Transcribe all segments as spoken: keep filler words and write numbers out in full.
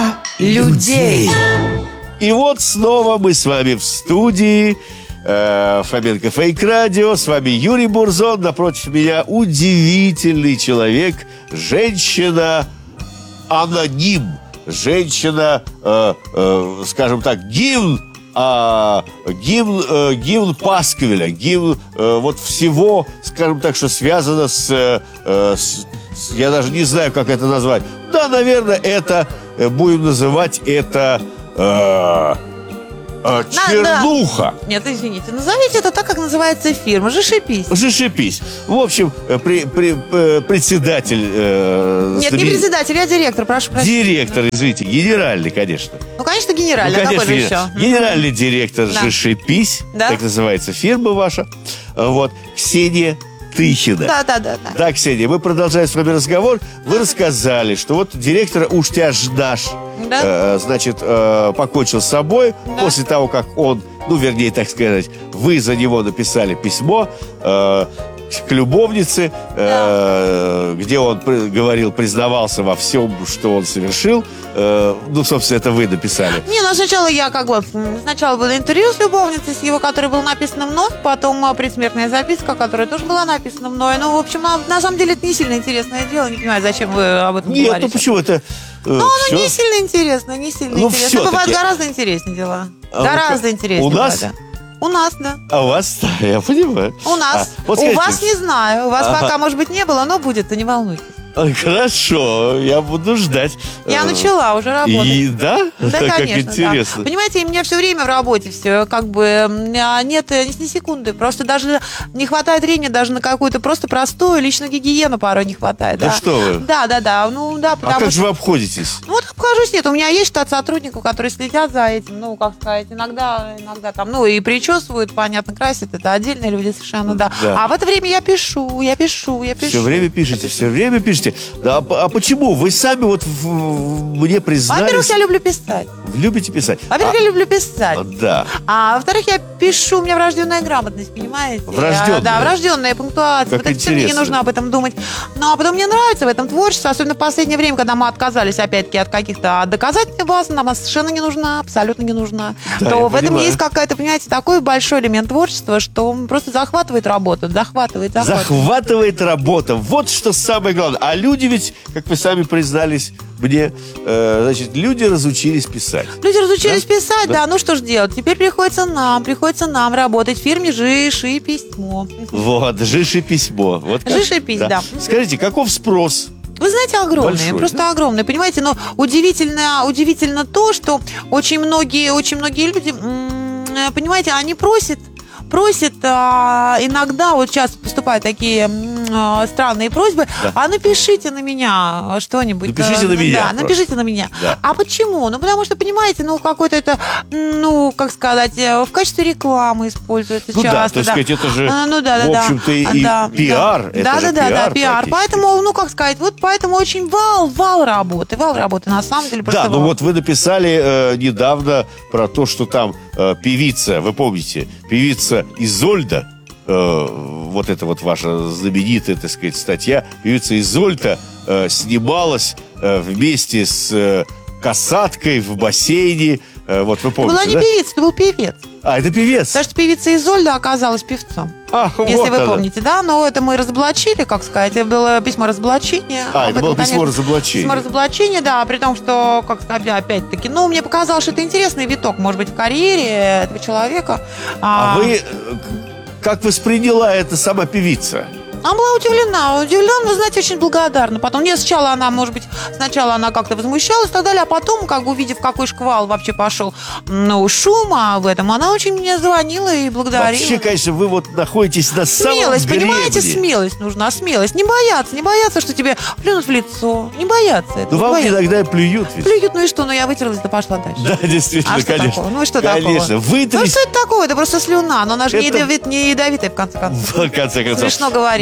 для людей. И вот снова мы с вами в студии э, Фоменко Фейк Радио. С вами Юрий Бурзон. Напротив меня удивительный человек. Женщина аноним. Женщина, э, э, скажем так, гимн. А, гимн, э, гимн Пасквиля, гимн э, вот всего, скажем так, что связано с, э, с, с... Я даже не знаю, как это назвать. Да, наверное, это... Э, будем называть это... Э, э, чернуха. Да. Нет, извините, назовите это так, как называется фирма. Жишипись. Жишипись. В общем, при, при, э, председатель... Э, Нет, знамен... не председатель, я директор, прошу прощения. Директор, извините, генеральный, конечно. Ну, конечно, генеральный, ну, конечно, какой же генер... еще? Генеральный директор да. Жишипись, да? так называется фирма ваша. Вот, Ксения Тыхина. Да, да, да, да. Да, Ксения, мы продолжаем с вами разговор. Вы рассказали, что вот директор Уштяж наш, да? э, значит, э, покончил с собой да. после того, как он, ну, вернее, так сказать, вы за него написали письмо э, к любовнице, э, да. где он при, говорил, признавался во всем, что он совершил. Э, ну, собственно, это вы написали. Не, ну сначала я как бы... Сначала было интервью с любовницей, с его, которое было написано мной, потом предсмертная записка, которая тоже была написана мной. Ну, в общем, на, на самом деле это не сильно интересное дело. Не понимаю, зачем вы об этом Нет, говорите. ну почему это... Э, ну, оно все? не сильно интересно, не сильно ну, интересно. Бывают все-таки... гораздо интереснее дела. А гораздо ну, интереснее. У нас? Да. У нас, да. А у вас, да, я понимаю. У нас. А, вот у скажите, вас не знаю. У вас ага. пока, может быть, не было, но будет, то не волнуйтесь. Хорошо, я буду ждать. Я начала уже работать. И да? Да, Как конечно, интересно. Да. Понимаете, мне все время в работе все, как бы, нет ни секунды. Просто даже не хватает времени даже на какую-то просто простую личную гигиену порой не хватает. Да, да что вы? Да, да, да. Ну, да, потому а как что... же вы обходитесь? Ну, вот обхожусь, нет. У меня есть штат сотрудников, которые следят за этим. Ну, как сказать, иногда, иногда там, ну, и причесывают, понятно, красят. Это отдельные люди совершенно, да. да. А в это время я пишу, я пишу, я пишу. Все время пишете, все время пишете. Да, а, а почему? Вы сами вот в, в, мне признались... Во-первых, я люблю писать. Любите писать? Во-первых, а, я люблю писать. Да. А во-вторых, я пишу, у меня врожденная грамотность, понимаете? Врожденная? Я, да, врожденная пунктуация. Как вот это все, мне не нужно об этом думать. Ну, а потом мне нравится в этом творчество, особенно в последнее время, когда мы отказались, опять-таки, от каких-то доказательных баз, нам она совершенно не нужна, абсолютно не нужна. Да, то в этом понимаю. есть какая-то, понимаете, такой большой элемент творчества, что он просто захватывает работу, захватывает, захватывает. Захватывает работа. Вот что самое главное. А люди ведь, как вы сами признались мне, э, значит, люди разучились писать. Люди разучились да? писать, да? да. Ну что ж делать? Теперь приходится нам, приходится нам работать в фирме «Жиши письмо». Вот, Жиши письмо. Вот как? Жишипись, да. да. Скажите, каков спрос? Вы знаете, огромные, Большой, просто да? огромные, понимаете, но удивительно, удивительно то, что очень многие, очень многие люди, понимаете, они просят, просят а, иногда, вот сейчас поступают такие а, странные просьбы, да. а напишите на меня что-нибудь. Напишите на меня. Да, просто. напишите на меня. Да. А почему? Ну, потому что, понимаете, ну, какой-то это, ну, как сказать, в качестве рекламы используется ну, часто. Да, то есть, да. сказать, это же, а, ну, да, да, в общем-то, и да, пиар. Да, это да, же да, пиар, да, пиар. Поэтому, ну, как сказать, вот поэтому очень вал, вал работы, вал работы, на самом деле. Да, вал. ну вот вы написали э, недавно про то, что там э, певица, вы помните, певица Изольда, э, вот это вот ваша знаменитая, так сказать, статья, певица Изольда э, снималась э, вместе с э, касаткой в бассейне, э, вот вы помните, Была не да? певица, это был певец. А, это певец? Потому что певица Изольда оказалась певцом. Ах, если вот вы она. помните, да, но это мы разоблачили, как сказать, это было письмо разоблачения. А, Об это этом, было письмо конечно, разоблачения. Письмо разоблачения, да, при том, что, как сказать, опять-таки, ну, мне показалось, что это интересный виток, может быть, в карьере этого человека. А, а вы, э, как восприняла это сама певица? Она была удивлена, удивлена, но, знаете, очень благодарна. Потом, нет, сначала она, может быть, сначала она как-то возмущалась и так далее, а потом, как бы увидев, какой шквал вообще пошел, ну, шума в этом, она очень мне звонила и благодарила. Вообще, конечно, вы вот находитесь на самом Смелость, гребне. понимаете, смелость нужна, смелость. Не бояться, не бояться, что тебе плюнут в лицо. Не бояться этого. Ну, вам бояться. иногда плюют ведь. Плюют, ну и что? Ну, я вытерлась, да пошла дальше. Да, действительно, а что конечно. такого? Ну и что конечно. такого? Вытряс... Ну что это такое? Это просто слюна, но она же Это... не, ядовит, не ядовитая, в конце концов. В конце концов. Смешно говорить.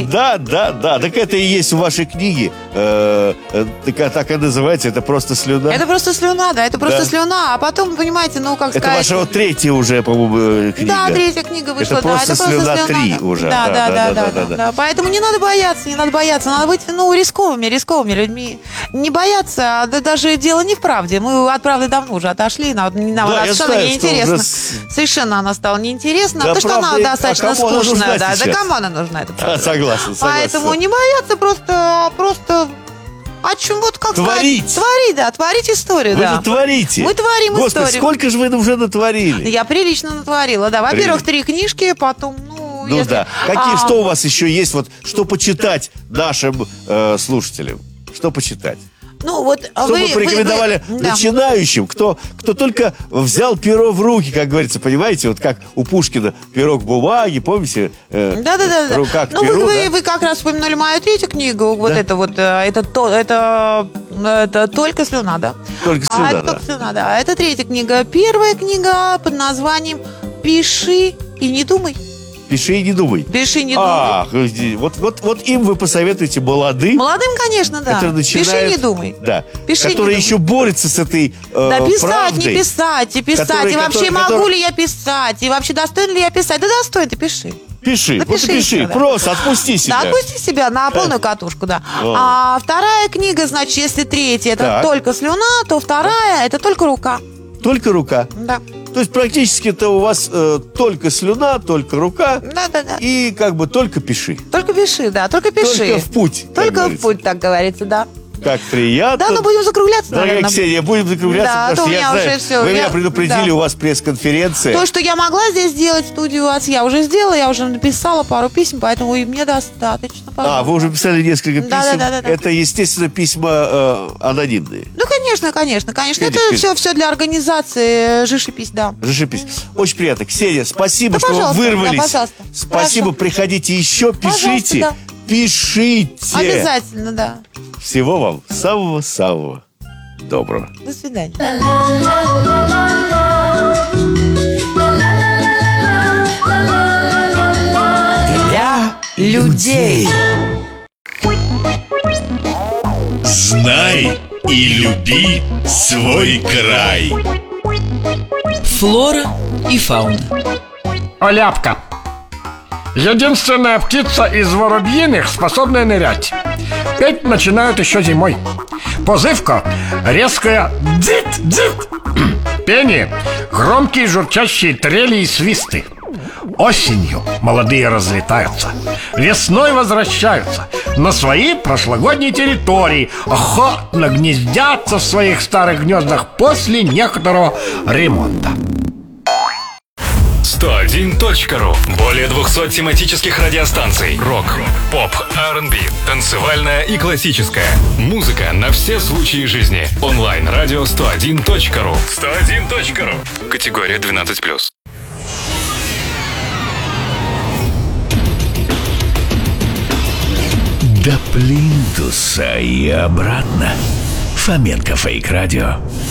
Да, да, да. Так это и есть в вашей книге. Э, э, так, так и называется. Это просто слюна. Это просто слюна, да, это просто Да. слюна. А потом, понимаете, ну, как Это сказать... ваша вот третья уже, по-моему, книга. Да, третья книга вышла, Это да. просто это просто слюна слюна три да. уже. Да, да, да, да, да, да. да. Поэтому не надо бояться, не надо бояться. Надо быть, ну, рисковыми, рисковыми людьми. Не бояться, да, даже дело не в правде. Мы от правды давно уже отошли. Нам, нам Да, она я совершенно знаю, что неинтересна. уже с- Совершенно она стала неинтересна. Да, то, что она правда, достаточно а кому она нужна скучная. Да, да, сейчас? кому она нужна? Это Да, правда. согласен, согласен. Поэтому не бояться, просто, просто... О чем, вот как Творить. сказать? Творить, да, творить историю, Вы да. же творите. Мы творим Господи, историю. сколько же вы уже натворили? Я прилично натворила, да. Во-первых, три книжки, потом, ну, Ну если- да. Какие, А, что у вас еще есть? Вот что почитать нашим э, слушателям? Что почитать? Ну, вот Что вы, бы порекомендовали вы- вы- да. начинающим, кто, кто только взял перо в руки, как говорится, понимаете, вот как у Пушкина пирог бумаги, помните? Э, Да, да, да, да. Рука к Ну, вы, перу, вы, да? вы как раз вспоминали мою третью книгу. Вот Да. это вот, э, это, то, это, это только слюна, да. Только А слюна, это да. только слюна, да. А это третья книга. Первая книга под названием «Пиши и не думай». Пиши и не думай. Пиши, не думай. Ах, вот, вот, вот им вы посоветуете молодым, Молодым, конечно, да. которые Пиши, начинают, не думай. да, Пиши, не которые думай. еще борются с этой э, Да писать, правдой. не писать, и писать. Которые- и вообще которые- могу которые- ли я писать? И вообще достоин ли я писать? Да достоин, ты пиши. Пиши, Да просто пиши, пиши, да. просто отпусти себя. Да, отпусти себя на полную катушку, да. О. А вторая книга, значит, если третья это Так. только слюна, то вторая это только рука. Только рука. Да. То есть практически-то у вас э, только слюна, только рука Да, да, да. и как бы только пиши. Только пиши, да, только пиши. Только в путь, как Только в говорится. путь, так говорится, да. Как приятно. Да, ну будем закругляться, Дорогая наверное. Ксения, будем закругляться, Да, а потому то что у я меня знаю, уже всё, вы я- меня предупредили, да. у вас пресс-конференция. То, что я могла здесь сделать, студию АЦ, я уже сделала, я уже написала пару писем, поэтому и мне достаточно. А, пожалуйста. вы уже писали несколько писем. Да, да, да, да, да. Это, естественно, письма э, анонимные. Ну, конечно, конечно, конечно. Конечно, это конечно. все, все для организации жишипись, да. Живопись. Очень приятно. Ксения, спасибо, Да, что вы пожалуйста, вырвались. да, пожалуйста. Спасибо, Хорошо. приходите еще, пишите. Пожалуйста, Пишите. Обязательно, да. Всего вам самого-самого доброго. До свидания. Для людей. Знай и люби свой край. Флора и фауна. Оляпка. Единственная птица из воробьиных, способная нырять. Петь начинают еще зимой. Позывка резкая дзит-дзит. Пение громкие журчащие трели и свисты. Осенью молодые разлетаются, весной возвращаются на свои прошлогодние территории, охотно гнездятся в своих старых гнездах после некоторого ремонта. сто один точка ру. Более двухсот тематических радиостанций. Рок, поп, ар энд би, танцевальная и классическая. Музыка на все случаи жизни. Онлайн-радио сто один точка ру. сто один точка ру. Категория двенадцать плюс. До плинтуса и обратно. Фоменко Фейк Радио.